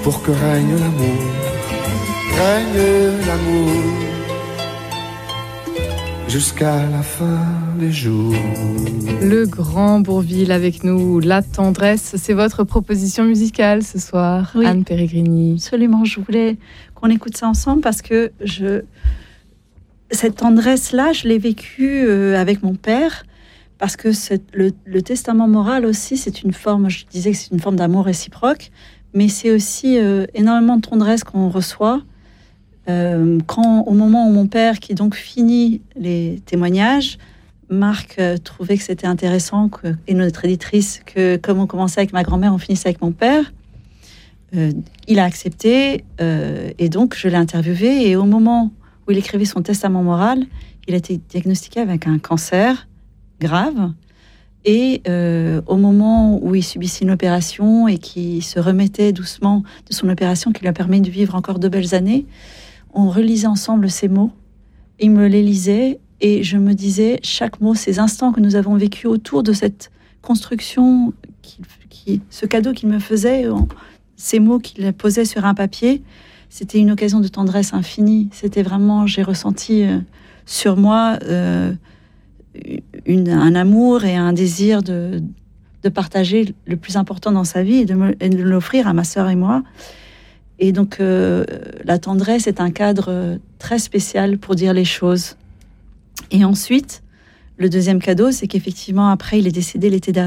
Pour que règne l'amour, jusqu'à la fin des jours. Le Grand Bourvil avec nous, La Tendresse, c'est votre proposition musicale ce soir, oui, Anne Peregrini. Absolument, je voulais qu'on écoute ça ensemble parce que cette tendresse-là, je l'ai vécue avec mon père, parce que le testament moral aussi, c'est une forme, je disais que c'est une forme d'amour réciproque, mais c'est aussi énormément de tendresse qu'on reçoit quand, au moment où mon père, qui donc finit les témoignages, Marc trouvait que c'était intéressant, et notre éditrice, que comme on commençait avec ma grand-mère, on finissait avec mon père. Il a accepté, et donc je l'ai interviewé, et au moment où il écrivait son testament moral, il a été diagnostiqué avec un cancer grave, et au moment où il subissait une opération et qui se remettait doucement de son opération qui lui a permis de vivre encore 2 belles années, on relisait ensemble ces mots, il me les lisait, et je me disais, chaque mot, ces instants que nous avons vécus autour de cette construction, ce cadeau qu'il me faisait, ces mots qu'il posait sur un papier, c'était une occasion de tendresse infinie. C'était vraiment, j'ai ressenti sur moi un amour et un désir de partager le plus important dans sa vie et de l'offrir à ma sœur et moi. Et donc, la tendresse est un cadre très spécial pour dire les choses. Et ensuite, le deuxième cadeau, c'est qu'effectivement, après, il est décédé l'été dernier.